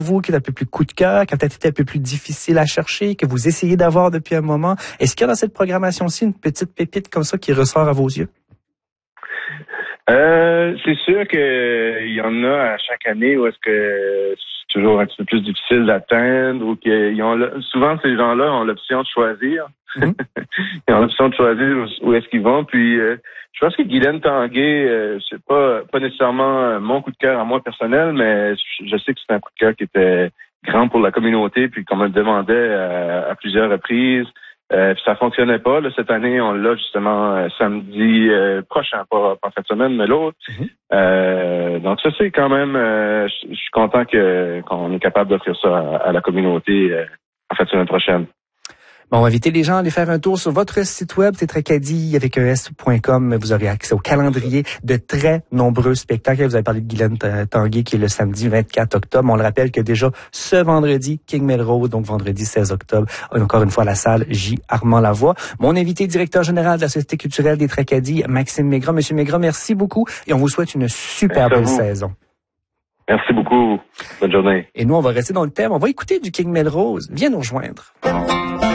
vous qui est un peu plus coup de cœur, qui a peut-être été un peu plus difficile à chercher, que vous essayez d'avoir depuis un moment? Est-ce qu'il y a dans cette programmation-ci une petite pépite comme ça qui ressort à vos yeux? C'est sûr que il y en a à chaque année où est-ce que c'est toujours un petit peu plus difficile d'atteindre ou souvent ces gens-là ont l'option de choisir. Mm-hmm. Ils ont l'option de choisir où est-ce qu'ils vont. Puis je pense que Guylaine Tanguay, c'est pas nécessairement mon coup de cœur à moi personnel, mais je sais que c'est un coup de cœur qui était grand pour la communauté, puis qu'on me demandait à plusieurs reprises. Puis ça fonctionnait pas. Là, cette année, on l'a justement samedi prochain, pas en fin de semaine, mais l'autre. Mm-hmm. Donc ça, c'est quand même... je suis content qu'on est capable d'offrir ça à la communauté en fin de semaine prochaine. Bon, on va inviter les gens à aller faire un tour sur votre site web, c'est Tracadie avec es.com. Vous aurez accès au calendrier de très nombreux spectacles. Vous avez parlé de Guylaine Tanguay qui est le samedi 24 octobre. On le rappelle que déjà ce vendredi, King Melrose, donc vendredi 16 octobre, encore une fois la salle J. Armand Lavoie. Mon invité, directeur général de la Société culturelle des Tracadie, Maxime Maigrat. Monsieur Maigrat, merci beaucoup et on vous souhaite une super belle saison. Merci beaucoup. Bonne journée. Et nous, on va rester dans le thème. On va écouter du King Melrose. Viens nous rejoindre.